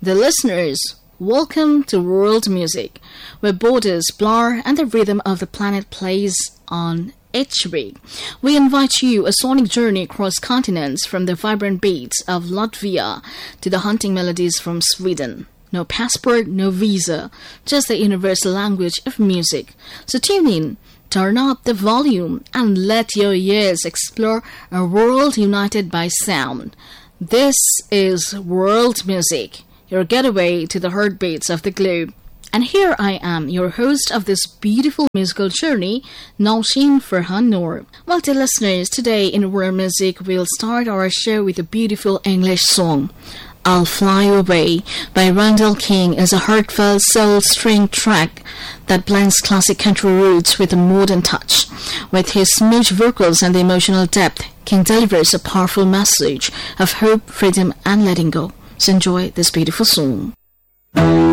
the listeners. Welcome to World Music, where borders blur and the rhythm of the planet plays on each beat. We invite you a sonic journey across continents, from the vibrant beats of Latvia to the haunting melodies from Sweden. No passport, no visa, just the universal language of music. So tune in, turn up the volume, and let your ears explore a world united by sound. This is World Music, your getaway to the heartbeats of the globe. And here I am, your host of this beautiful musical journey, Naushin Farhan Noor. Well, dear listeners, today in World Music, we'll start our show with a beautiful English song. I'll Fly Away by Randall King is a heartfelt soul string track that blends classic country roots with a modern touch. With his smooth vocals and the emotional depth, King delivers a powerful message of hope, freedom, and letting go. So enjoy this beautiful song.